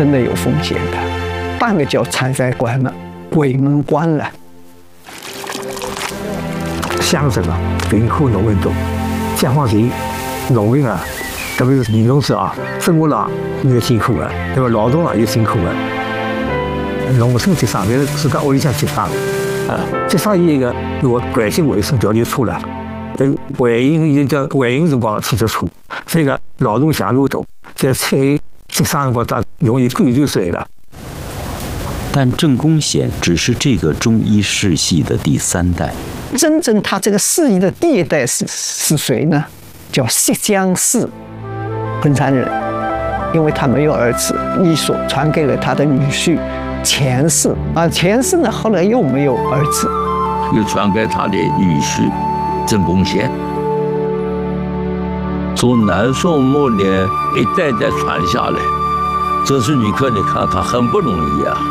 真的有风险的，半个脚踩在鬼门关了。 乡镇啊，人口农民多，解放前农民啊，特别是女同志啊，生活了越辛苦了，对吧？劳动啊越辛苦了。农村节省的是在屋里向节省啊，节省一个我环境卫生条件差了，环境辰光天气差，所以讲劳动强度大，在菜节省辰光它容易感染衰了。 但郑公显只是这个中医世系的第3代。 真正他这个世系的第1代是谁呢？叫西江氏昆山人，因为他没有儿子，医所传给了他的女婿钱氏啊，钱氏呢后来又没有儿子， 又传给他的女婿郑公显。从南宋末年一代代传下来，这是你看他很不容易啊。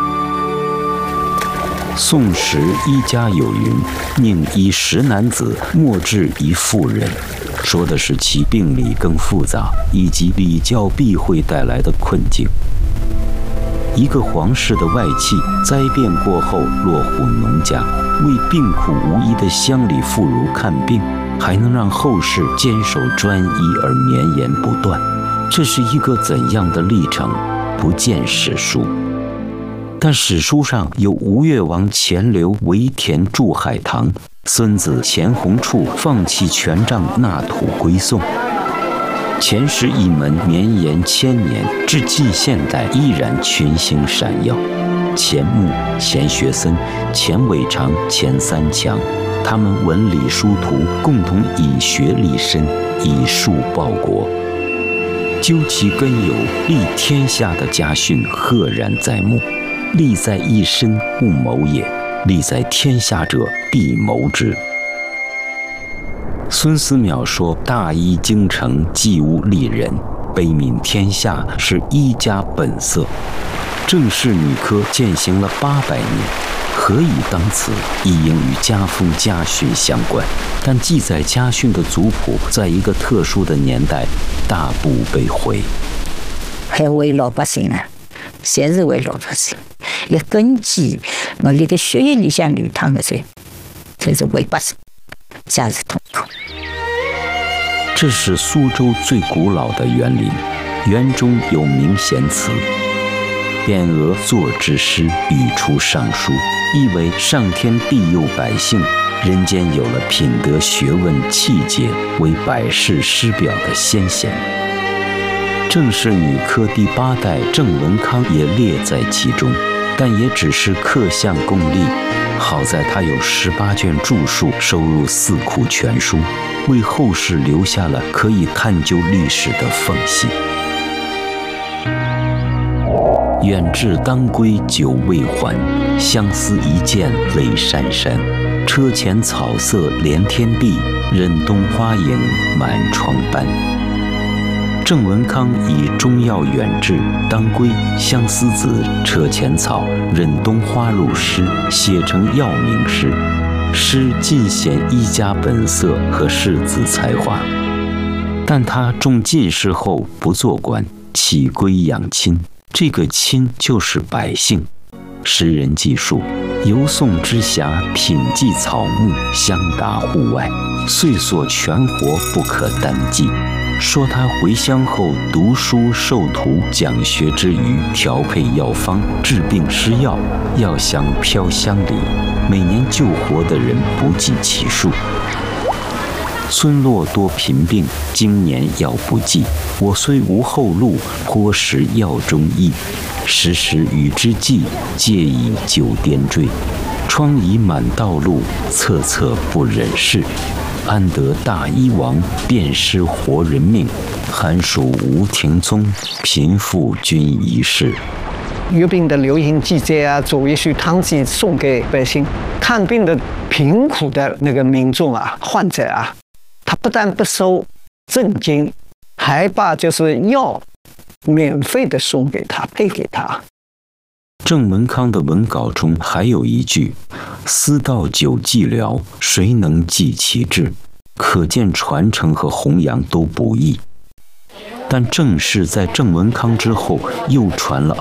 宋时医家有云：“宁医10男子，莫治一妇人。”说的是其病理更复杂，以及礼教避讳带来的困境。一个皇室的外戚灾变过后落户农家，为病苦无医的乡里妇孺看病，还能让后世坚守专一而绵延不断，这是一个怎样的历程？不见史书。但史书上有吴越王钱镠围田筑海棠，孙子钱弘处放弃权杖纳土归宋。钱氏一门绵延1000年，至近现代依然群星闪耀。钱穆、钱学森、钱伟长、钱三强，他们文理殊途，共同以学立身，以术报国。究其根由，立天下的家训赫然在目。立在一身勿谋也，立在天下者必谋之。孙思邈说：“大医精诚，济无利人，悲悯天下是医家本色。”郑氏女科践行了800年，何以当此？亦应与家风家训相关。但记载家训的族谱，在一个特殊的年代，大部被毁。 还为老百姓啊，侪是为老百姓。一根基，我里的血液里向流淌的水，这是为百姓，家是痛苦。 这是苏州最古老的园林，园中有名贤祠，匾额作之诗，语出尚书，意为上天庇佑百姓，人间有了品德、学问、气节，为百世师表的先贤。郑氏女科第8代郑文康也列在其中。但也只是刻像供立，好在他有18卷著述收入《四库全书》，为后世留下了可以探究历史的缝隙。远至当归久未还，相思一见泪潸潸。车前草色连天地，忍冬花影满窗斑。郑文康以中药远志、当归、相思子、车前草、忍冬花入诗，写成药名诗。诗尽显医家本色和士子才华。但他中进士后不做官，起归养亲。这个亲就是百姓。诗人记述，游宋之暇，品稷草木，相达户外，岁所全活不可单计。说他回乡后读书授徒讲学之余，调配药方，治病施药，药香飘乡里，每年救活的人不计其数。村落多贫病，经年药不济，我虽无后路，颇识药中意。时时与之济，借以酒颠坠。疮痍满道路，策策不忍视。安得大医王，便施活人命？寒暑无停踪，贫富均一世。 阅兵的流行季节啊，煮一壶汤剂送给百姓。看病的贫苦的那个民众啊，患者啊，他不但不收正金，还把就是药免费的送给他，配给他。 郑文康的文稿中还有一句：“思道久寂寥，谁能继其志？”可见传承和弘扬都不易。但郑氏在郑文康之后又传了